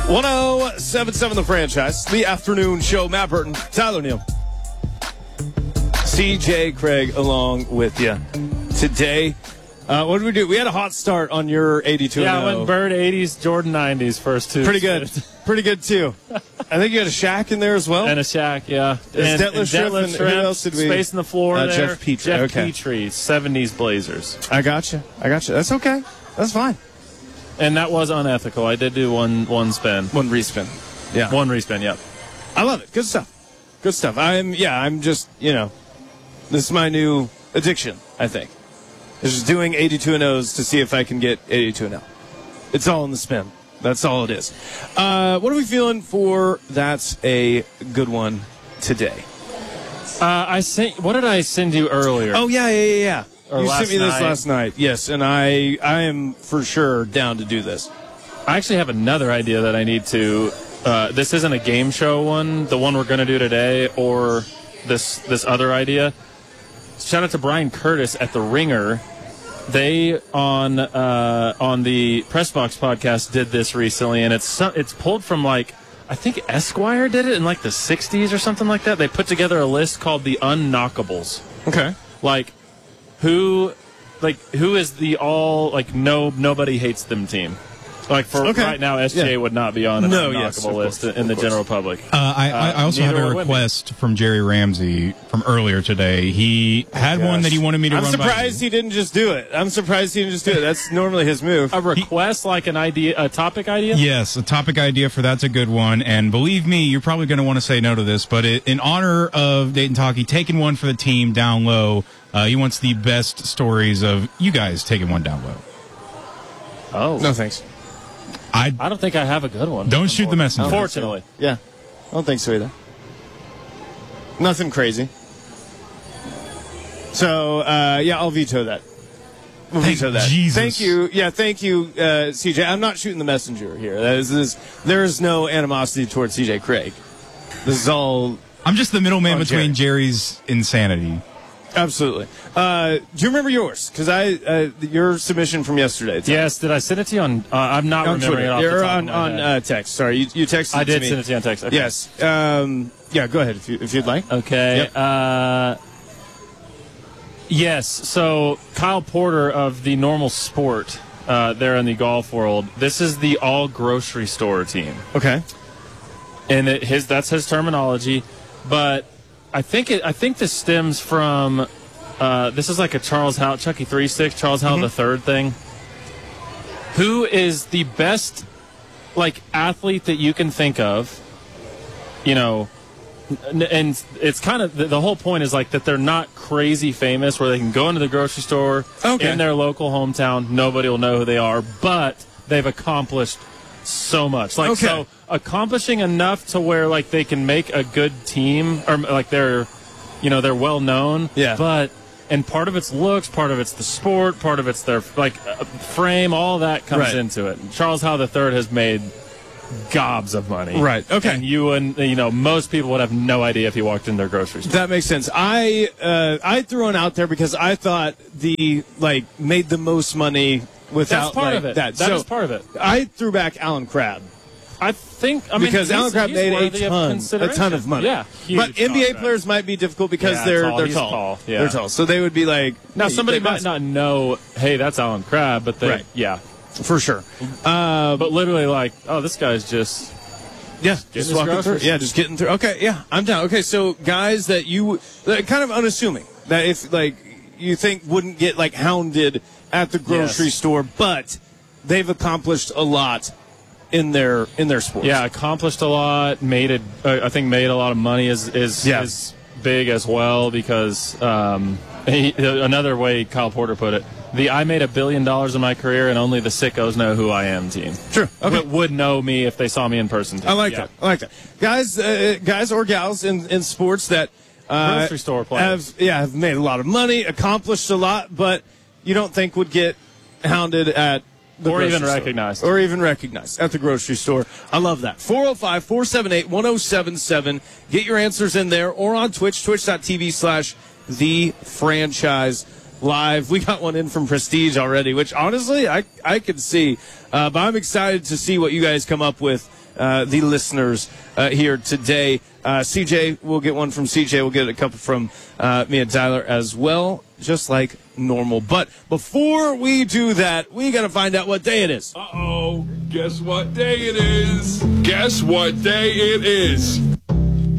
107.7 The Franchise, the afternoon show. Matt Burton, Tyler Neal, CJ Craig along with you today. What did we do? We had a hot start on your 82. Yeah, I went Bird 80s, Jordan 90s first two. Pretty good. Pretty good, too. I think you had a Shaq in there as well. And a Shaq, yeah. And Detlef Schrempf, who else did we? Space in the floor there. Jeff Petrie. Jeff Petrie, 70s Blazers. I got you. That's okay. That's fine. And that was unethical. I did do one spin. One respin. Yeah. One respin, yep. I love it. Good stuff. Good stuff. I'm just, this is my new addiction, I think. It's just doing 82-0s to see if I can get 82-0. It's all in the spin. That's all it is. What are we feeling for That's a Good One today? What did I send you earlier? Oh, yeah. Or You sent me this night. last night. Yes, and I am for sure down to do this. I actually have another idea that I need to. This isn't a game show one, the one we're going to do today, or this other idea. Shout out to Brian Curtis at The Ringer. They on the Press Box podcast did this recently, and it's pulled from I think Esquire did it in the 60s or something like that. They put together a list called the Unknockables. Okay. Who is the nobody hates them team? Right now, SGA would not be on an unknockable list in the general public. I also have a request from Jerry Ramsey from earlier today. He had one that he wanted me to run by. I'm surprised he didn't just do it. That's normally his move. A request, an idea, a topic idea? Yes, a topic idea for That's a Good One. And believe me, you're probably going to want to say no to this, but in honor of Dayton Talkie taking one for the team down low, he wants the best stories of you guys taking one down low. Oh. No, thanks. I don't think I have a good one. Don't shoot the messenger. Unfortunately. Yeah. I don't think so either. Nothing crazy. So, I'll veto that. We'll veto that. Jesus. Thank you. Yeah, thank you, CJ. I'm not shooting the messenger here. There is no animosity towards CJ Craig. This is all... I'm just the middleman between Jerry. Jerry's insanity. Absolutely. Do you remember yours? Because your submission from yesterday. Yes. Did I send it to you on? I'm not remembering it off the top of my head. on text. Sorry, you texted. I did to me. send it to you on text. Okay. Yes. Go ahead if you'd like. Okay. Yep. Yes. So Kyle Porter of the Normal Sport, there in the golf world. This is the all grocery store team. Okay. And that's his terminology, but. I think this stems from this is like a Charles Howell, Chucky 3-6, Charles Howell III thing. Who is the best athlete that you can think of? And it's kind of the whole point is that they're not crazy famous where they can go into the grocery store in their local hometown, nobody will know who they are, but they've accomplished so much. So accomplishing enough to where they can make a good team or they're well known. Yeah. And part of it's looks, part of it's the sport, part of it's their frame, all that comes into it. And Charles Howell III has made gobs of money. Right. Okay. And you and most people would have no idea if he walked in their grocery store. That makes sense. I threw one out there because I thought made the most money without That's part of it. that. That is part of it. I threw back Alan Crabb. Because Alan Crabb made a ton of money. Yeah, but NBA players might be difficult because they're tall. Yeah. They're tall, so they would be now somebody might not know. Hey, that's Alan Crabb, but they for sure. But literally, this guy's just just walking through. Yeah, just getting through. Okay, yeah, I'm down. Okay, so guys that kind of unassuming that if you think wouldn't get hounded at the grocery store, but they've accomplished a lot in their sports. Yeah, accomplished a lot. Made a lot of money is big as well because another way Kyle Porter put it, I made $1 billion in my career and only the sickos know who I am team. True. Okay. Would know me if they saw me in person. Team. I like that. Guys or gals in sports that grocery store players have made a lot of money, accomplished a lot, but you don't think would get hounded at the or even recognized at the grocery store. I love that. 405-478-1077. Get your answers in there or on Twitch, twitch.tv/thefranchise. live. We got one in from Prestige already, which honestly I could see. But I'm excited to see what you guys come up with, the listeners here today. CJ, we'll get one from CJ. We'll get a couple from me and Tyler as well, just like normal. But before we do that, we got to find out what day it is. Uh-oh. Guess what day it is? Guess what day it is?